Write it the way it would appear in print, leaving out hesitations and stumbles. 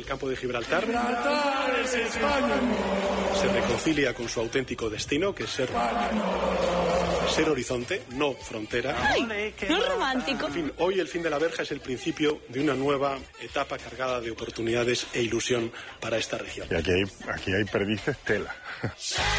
el campo de Gibraltar. ¡Gibraltar es España! Se reconcilia con su auténtico destino, que es ser horizonte, no frontera. ¡Ay, no es romántico! En fin, hoy el fin de la verja es el principio de una nueva etapa cargada de oportunidades e ilusión para esta región. Y aquí hay perdices tela.